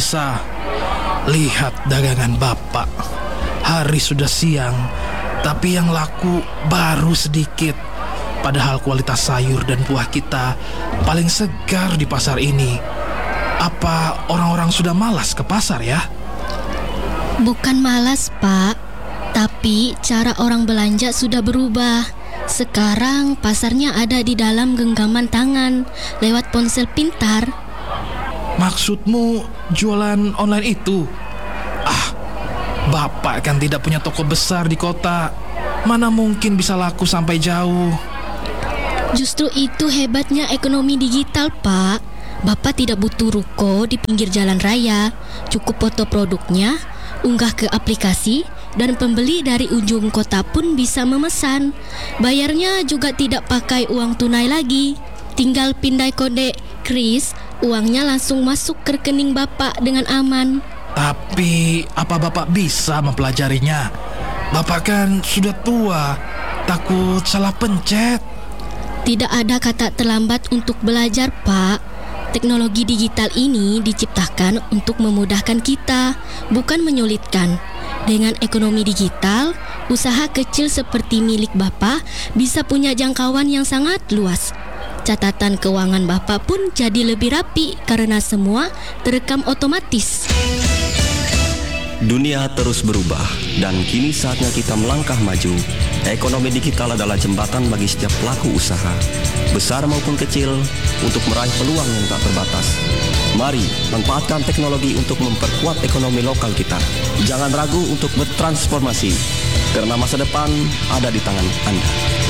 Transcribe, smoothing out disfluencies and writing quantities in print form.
bisa. Lihat dagangan Bapak. Hari sudah siang, tapi yang laku baru sedikit. Padahal kualitas sayur dan buah kita paling segar di pasar ini. Apa orang-orang sudah malas ke pasar ya? Bukan malas, Pak. Tapi cara orang belanja sudah berubah. Sekarang pasarnya ada di dalam genggaman tangan, lewat ponsel pintar. Maksudmu jualan online itu? Bapak kan tidak punya toko besar di kota. Mana mungkin bisa laku sampai jauh. Justru itu hebatnya ekonomi digital, Pak. Bapak tidak butuh ruko di pinggir jalan raya. Cukup foto produknya, unggah ke aplikasi, dan pembeli dari ujung kota pun bisa memesan. Bayarnya juga tidak pakai uang tunai lagi. Tinggal pindai kode kris, uangnya langsung masuk ke rekening Bapak dengan aman. Tapi apa Bapak bisa mempelajarinya? Bapak kan sudah tua, takut salah pencet. Tidak ada kata terlambat untuk belajar, Pak. Teknologi digital ini diciptakan untuk memudahkan kita, bukan menyulitkan. Dengan ekonomi digital, usaha kecil seperti milik Bapak bisa punya jangkauan yang sangat luas. Catatan keuangan Bapak pun jadi lebih rapi karena semua terekam otomatis. Dunia terus berubah dan kini saatnya kita melangkah maju. Ekonomi digital adalah jembatan bagi setiap pelaku usaha, besar maupun kecil, untuk meraih peluang yang tak terbatas. Mari manfaatkan teknologi untuk memperkuat ekonomi lokal kita. Jangan ragu untuk bertransformasi, karena masa depan ada di tangan Anda.